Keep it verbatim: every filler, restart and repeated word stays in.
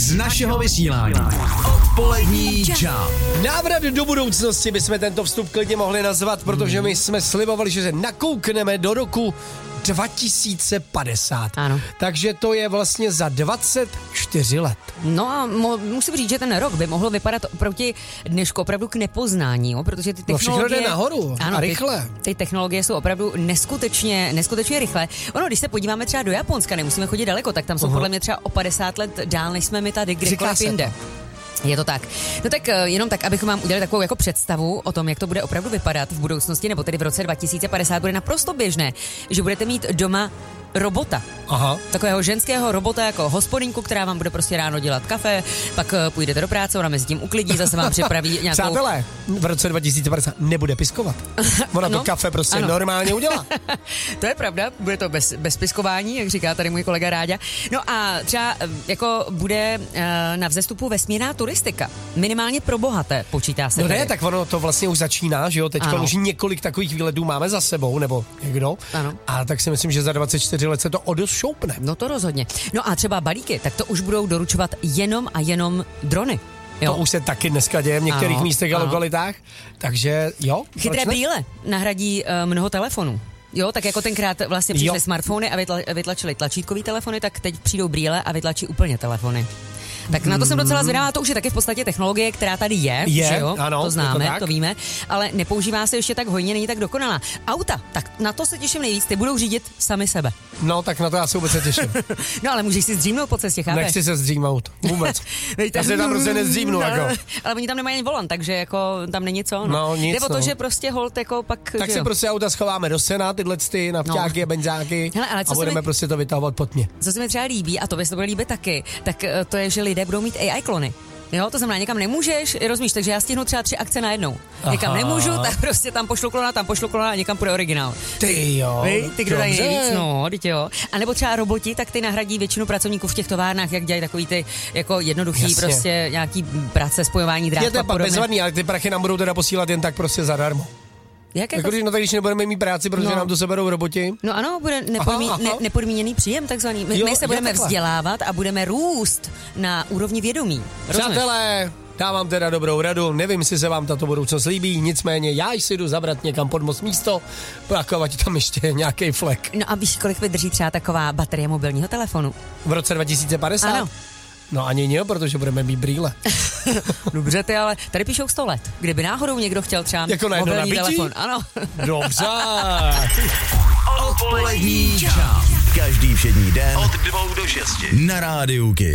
z našeho vysílání. Odpolední čau. Návrat do budoucnosti bychom tento vstup klidně mohli nazvat, protože my jsme slibovali, že se nakoukneme do roku dva tisíce padesát. Ano. Takže to je vlastně za dvacet čtyři let. No a mo- musím říct, že ten rok by mohl vypadat oproti dnešku opravdu k nepoznání, jo? Protože ty technologie... No všechno jde nahoru ano, a rychle. Ty, ty technologie jsou opravdu neskutečně, neskutečně rychle. Ono, když se podíváme třeba do Japonska, nemusíme chodit daleko, tak tam jsou uh-huh. podle mě třeba o padesát let dál, než jsme my tady kdekoliv jinde. Je to tak. No tak jenom tak, abychom vám udělali takovou jako představu o tom, jak to bude opravdu vypadat v budoucnosti, nebo tedy v roce dva tisíce padesát bude naprosto běžné, že budete mít doma robota. Aha. Takového ženského robota jako hospodinku, která vám bude prostě ráno dělat kafe, pak půjdete do práce, ona mezi tím uklidí, zase vám připraví nějakou... Přátelé, v roce dva tisíce padesát nebude piskovat. Ona no, to kafe prostě ano. normálně udělá. To je pravda, bude to bez, bez piskování, jak říká tady můj kolega Ráďa. No a třeba jako bude uh, na vzestupu vesmírná turistika. Minimálně pro bohaté, počítá se. No tady. ne, tak ono to vlastně už začíná, že jo, teďka už několik takových výletů máme za sebou, nebo někdo. Ano. A tak si myslím, že za dvacet čtyři let se to o dost šoupne. No to rozhodně. No a třeba balíky, tak to už budou doručovat jenom a jenom drony. Jo. To už se taky dneska děje v některých ano, místech a ano. lokalitách, takže jo. Chytré brýle nahradí uh, mnoho telefonů. Jo, tak jako tenkrát vlastně přišly smartfony a vytla, vytlačili tlačítkový telefony, tak teď přijdou brýle a vytlačí úplně telefony. Tak na to jsem docela zvědavá, to už je taky v podstatě technologie, která tady je, je že jo? Ano, to známe, to, to víme, ale nepoužívá se ještě tak hojně, není tak dokonalá. Auta, tak na to se těším nejvíc, ty budou řídit sami sebe. No, tak na to já se vůbec těším. No, ale můžeš si zdřímnout po cestě, chápeš? Nechci se zdřímnout, vůbec. Já se tam prostě nezdřímnu, no, jako. Ale oni tam nemají ani volant, takže jako tam není co. No, no nic, jde o to, no. že prostě hold jako pak... Tak si jo. prostě auta schováme do sena, tyhle ty nafťáky no. a benzáky. Hele, ale co a budeme mi, prostě to vytahovat pod mě. Co se mi třeba líbí, a to by se to bude líbit taky, tak to je, že lidé budou mít A I klony. Jo, to znamená, někam nemůžeš, rozumíš, takže já stihnu třeba tři akce najednou. Aha. Někam nemůžu, tak prostě tam pošlu klona, tam pošlu klona a někam půjde originál. Ty jo. Vy, ty kdo dají nejvíc, no, teď jo. A nebo třeba roboti, tak ty nahradí většinu pracovníků v těch továrnách, jak dělají takový ty jako jednoduchý Jasně. prostě nějaký práce, spojování drátů. Je to pak bezvadný, ale ty prachy nám budou teda posílat jen tak prostě zadarmo. Jak jako, jako, no tak když nebudeme mít práci, protože no. nám to seberou roboti. No ano, bude nepodmí, aha, aha. Ne, nepodmíněný příjem takzvaný. My, jo, my se budeme vzdělávat a budeme růst na úrovni vědomí. Přátelé, dávám teda dobrou radu, nevím, jestli se vám tato budoucnost líbí, nicméně já si jdu zabrat někam pod most místo, pakovat tam ještě nějaký flek. No a víš, kolik vydrží třeba taková baterie mobilního telefonu? V roce dva tisíce padesát? Ano. No ani ne, protože budeme mít brýle. Dobře, ty, ale tady píšou sto let. Kdyby náhodou někdo chtěl třeba jako mobilní nabití? telefon. Ano. Dobře. Odpolední čau. Každý všední den od dvou do šesti na Rádiu Kiss.